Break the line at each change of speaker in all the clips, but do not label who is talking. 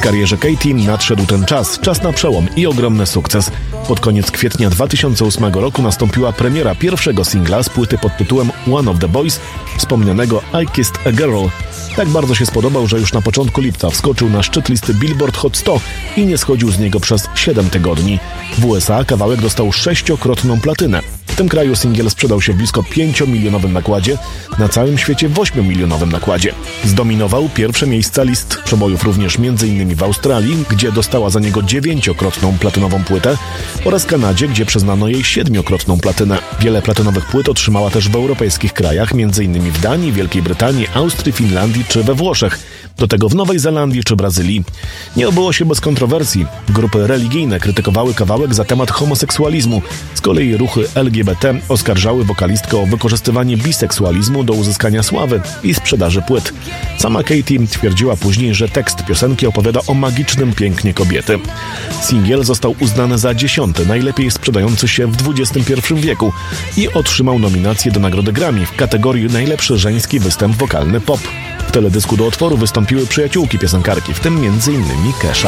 karierze Katy nadszedł ten czas na przełom i ogromny sukces. Pod koniec kwietnia 2008 roku nastąpiła premiera pierwszego singla z płyty pod tytułem One of the Boys, wspomnianego I Kissed a Girl. Tak bardzo się spodobał, że już na początku lipca wskoczył na szczyt listy Billboard Hot 100 i nie schodził z niego przez 7 tygodni. W USA kawałek dostał 6-krotną platynę. W tym kraju singiel sprzedał się w blisko 5-milionowym nakładzie, na całym świecie w 8-milionowym nakładzie. Zdominował pierwsze miejsca list przebojów również m.in. w Australii, gdzie dostała za niego 9-krotną platynową płytę, oraz Kanadzie, gdzie przyznano jej 7-krotną platynę. Wiele platynowych płyt otrzymała też w europejskich krajach, m.in. w Danii, Wielkiej Brytanii, Austrii, Finlandii czy we Włoszech. Do tego w Nowej Zelandii czy Brazylii. Nie obyło się bez kontrowersji. Grupy religijne krytykowały kawałek za temat homoseksualizmu. Z kolei ruchy LGBT oskarżały wokalistkę o wykorzystywanie biseksualizmu do uzyskania sławy i sprzedaży płyt. Sama Katy twierdziła później, że tekst piosenki opowiada o magicznym pięknie kobiety. Singiel został uznany za 10. najlepiej sprzedający się w XXI wieku i otrzymał nominację do nagrody Grammy w kategorii najlepszy żeński występ wokalny pop. W teledysku do utworu wystąpiły przyjaciółki piosenkarki, w tym m.in. Kesha.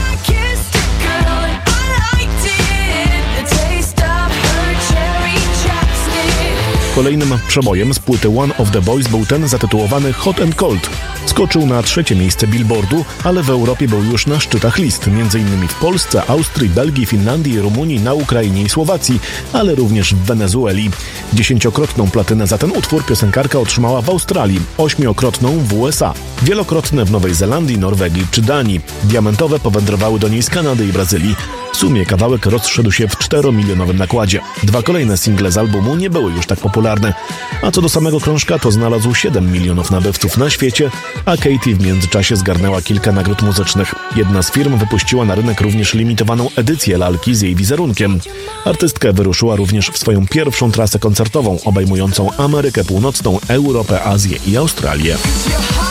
Kolejnym przebojem z płyty One of the Boys był ten zatytułowany Hot and Cold. Skoczył na 3. miejsce Billboardu, ale w Europie był już na szczytach list, m.in. w Polsce, Austrii, Belgii, Finlandii, Rumunii, na Ukrainie i Słowacji, ale również w Wenezueli. 10-krotną platynę za ten utwór piosenkarka otrzymała w Australii, 8-krotną w USA, wielokrotne w Nowej Zelandii, Norwegii czy Danii. Diamentowe powędrowały do niej z Kanady i Brazylii. W sumie kawałek rozszedł się w 4-milionowym nakładzie. 2 kolejne single z albumu nie były już tak popularne. A co do samego krążka, to znalazł 7 milionów nabywców na świecie, a Katy w międzyczasie zgarnęła kilka nagród muzycznych. Jedna z firm wypuściła na rynek również limitowaną edycję lalki z jej wizerunkiem. Artystka wyruszyła również w swoją pierwszą trasę koncertową, obejmującą Amerykę Północną, Europę, Azję i Australię.